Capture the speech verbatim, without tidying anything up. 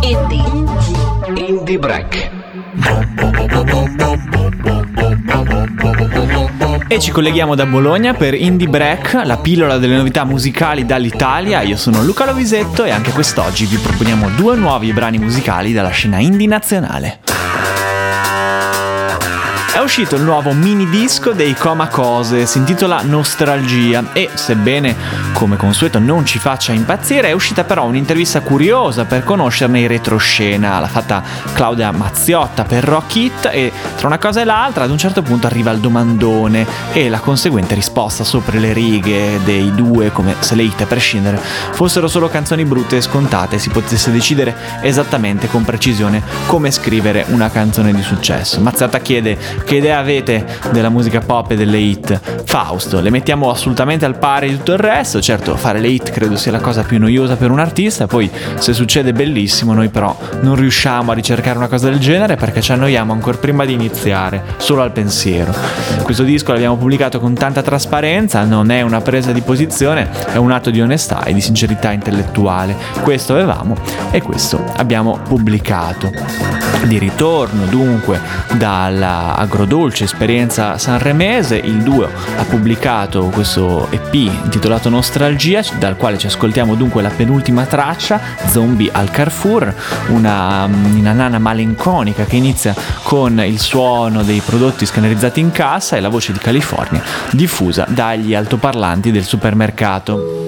Indie. Indie Break. E ci colleghiamo da Bologna per Indie Break, la pillola delle novità musicali dall'Italia. Io sono Luca Lovisetto e anche quest'oggi vi proponiamo due nuovi brani musicali dalla scena indie nazionale. È uscito il nuovo mini disco dei Coma Cose, si intitola Nostralgia e, sebbene come consueto non ci faccia impazzire, è uscita però un'intervista curiosa per conoscerne i retroscena. L'ha fatta Claudia Mazziotta per Rock It e tra una cosa e l'altra ad un certo punto arriva il domandone e la conseguente risposta sopra le righe dei due, come se le hit a prescindere fossero solo canzoni brutte e scontate e si potesse decidere esattamente con precisione come scrivere una canzone di successo. Mazziotta chiede: che idea avete della musica pop e delle hit? Fausto: le mettiamo assolutamente al pari di tutto il resto. Certo, fare le hit credo sia la cosa più noiosa per un artista, poi se succede bellissimo, noi però non riusciamo a ricercare una cosa del genere perché ci annoiamo ancora prima di iniziare, solo al pensiero. Questo disco l'abbiamo pubblicato con tanta trasparenza, non è una presa di posizione, è un atto di onestà e di sincerità intellettuale. Questo avevamo e questo abbiamo pubblicato. Di ritorno dunque dalla agrodolce esperienza sanremese, il duo ha pubblicato questo E P intitolato Nostralgia, dal quale ci ascoltiamo dunque la penultima traccia, Zombie al Carrefour, una, una nana malinconica che inizia con il suono dei prodotti scannerizzati in cassa e la voce di California diffusa dagli altoparlanti del supermercato.